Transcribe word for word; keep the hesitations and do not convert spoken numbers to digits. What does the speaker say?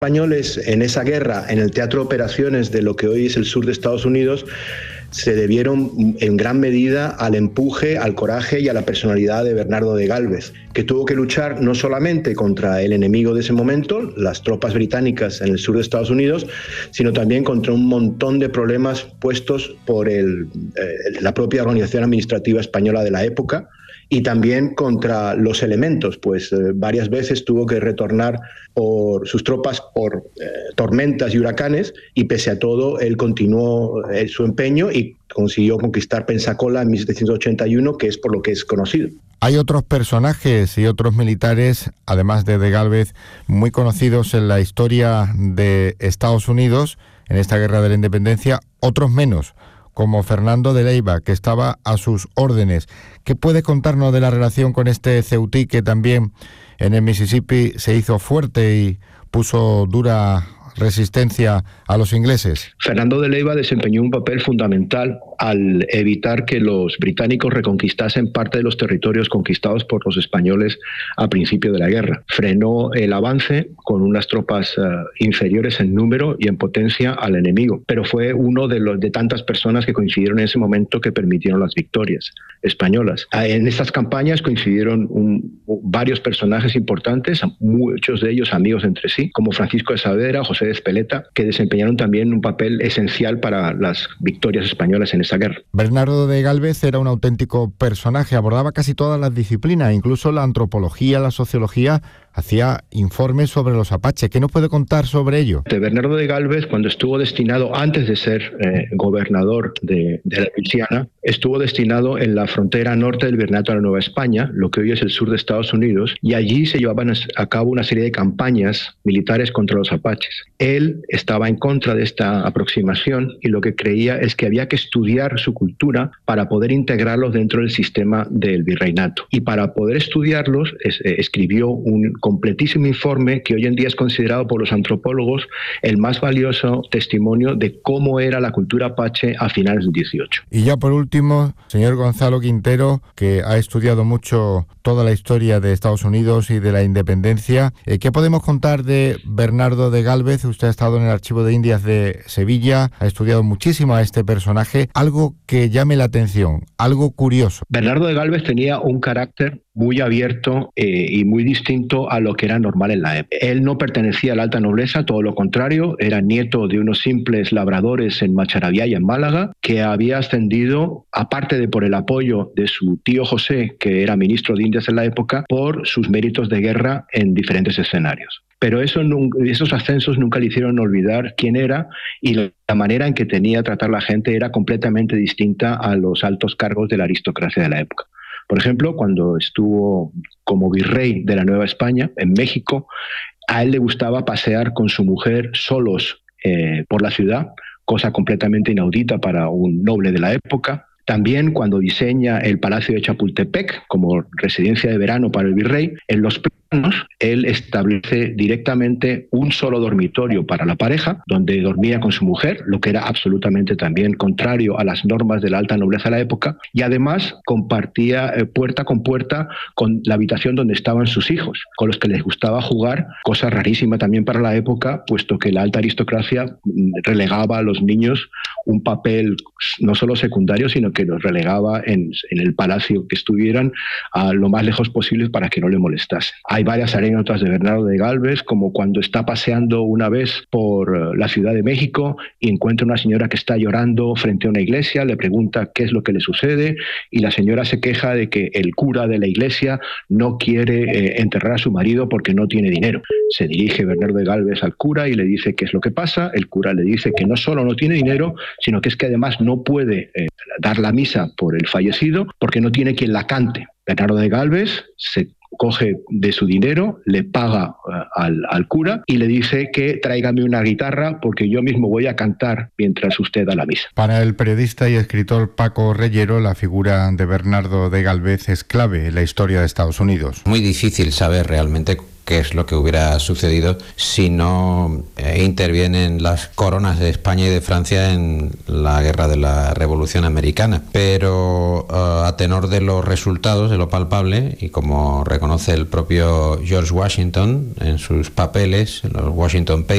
españoles en esa guerra, en el teatro de operaciones de lo que hoy es el sur de Estados Unidos, se debieron en gran medida al empuje, al coraje y a la personalidad de Bernardo de Gálvez, que tuvo que luchar no solamente contra el enemigo de ese momento, las tropas británicas en el sur de Estados Unidos, sino también contra un montón de problemas puestos por el, eh, la propia organización administrativa española de la época, y también contra los elementos, pues eh, varias veces tuvo que retornar por sus tropas por eh, tormentas y huracanes, y pese a todo él continuó eh, su empeño y consiguió conquistar Pensacola en mil setecientos ochenta y uno, que es por lo que es conocido. Hay otros personajes y otros militares, además de de Gálvez, muy conocidos en la historia de Estados Unidos, en esta guerra de la independencia, otros menos, como Fernando de Leiva, que estaba a sus órdenes. ¿Qué puede contarnos de la relación con este ceutí que también en el Mississippi se hizo fuerte y puso dura resistencia a los ingleses? Fernando de Leiva desempeñó un papel fundamental al evitar que los británicos reconquistasen parte de los territorios conquistados por los españoles a principio de la guerra. Frenó el avance con unas tropas uh, inferiores en número y en potencia al enemigo, pero fue uno de, los, de tantas personas que coincidieron en ese momento que permitieron las victorias españolas. En estas campañas coincidieron un, varios personajes importantes, muchos de ellos amigos entre sí, como Francisco de Saavedra, José de Espeleta, que desempeñaron también un papel esencial para las victorias españolas en esa guerra. Bernardo de Gálvez era un auténtico personaje, abordaba casi todas las disciplinas, incluso la antropología, la sociología, hacía informes sobre los apaches. ¿Qué nos puede contar sobre ello? De Bernardo de Gálvez, cuando estuvo destinado, antes de ser eh, gobernador de, de la Luisiana, estuvo destinado en la frontera norte del Virreinato de la Nueva España, lo que hoy es el sur de Estados Unidos, y allí se llevaban a cabo una serie de campañas militares contra los apaches. Él estaba en contra de esta aproximación y lo que creía es que había que estudiar su cultura para poder integrarlos dentro del sistema del virreinato. Y para poder estudiarlos, es, eh, escribió un completísimo informe que hoy en día es considerado por los antropólogos el más valioso testimonio de cómo era la cultura apache a finales del dieciocho. Y ya por último, señor Gonzalo Quintero, que ha estudiado mucho toda la historia de Estados Unidos y de la independencia, ¿qué podemos contar de Bernardo de Gálvez? Usted ha estado en el Archivo de Indias de Sevilla, ha estudiado muchísimo a este personaje. Algo que llame la atención, algo curioso. Bernardo de Gálvez tenía un carácter muy abierto eh, y muy distinto a lo que era normal en la época. Él no pertenecía a la alta nobleza, todo lo contrario, era nieto de unos simples labradores en Macharavía y en Málaga, que había ascendido, aparte de por el apoyo de su tío José, que era ministro de Indias en la época, por sus méritos de guerra en diferentes escenarios. Pero eso, esos ascensos nunca le hicieron olvidar quién era, y la manera en que tenía de tratar la gente era completamente distinta a los altos cargos de la aristocracia de la época. Por ejemplo, cuando estuvo como virrey de la Nueva España, en México, a él le gustaba pasear con su mujer solos eh, por la ciudad, cosa completamente inaudita para un noble de la época. También cuando diseña el Palacio de Chapultepec como residencia de verano para el virrey, en los planos él establece directamente un solo dormitorio para la pareja, donde dormía con su mujer, lo que era absolutamente también contrario a las normas de la alta nobleza de la época, y además compartía eh, puerta con puerta con la habitación donde estaban sus hijos, con los que les gustaba jugar, cosa rarísima también para la época, puesto que la alta aristocracia relegaba a los niños un papel no solo secundario, sino que los relegaba en, en el palacio que estuvieran a lo más lejos posible para que no le molestase. Hay varias anécdotas de Bernardo de Gálvez, como cuando está paseando una vez por la Ciudad de México y encuentra una señora que está llorando frente a una iglesia, le pregunta qué es lo que le sucede y la señora se queja de que el cura de la iglesia no quiere eh, enterrar a su marido porque no tiene dinero. Se dirige Bernardo de Gálvez al cura y le dice qué es lo que pasa. El cura le dice que no solo no tiene dinero, sino que es que además no puede eh, dar la misa por el fallecido porque no tiene quien la cante. Bernardo de Gálvez se coge de su dinero, le paga uh, al, al cura y le dice que tráigame una guitarra porque yo mismo voy a cantar mientras usted da la misa. Para el periodista y escritor Paco Reyero, la figura de Bernardo de Gálvez es clave en la historia de Estados Unidos. Muy difícil saber realmente qué es lo que hubiera sucedido si no eh, intervienen las coronas de España y de Francia en la guerra de la Revolución Americana. Pero uh, a tenor de los resultados, de lo palpable, y como reconoce el propio George Washington en sus papeles, en los Washington Papers,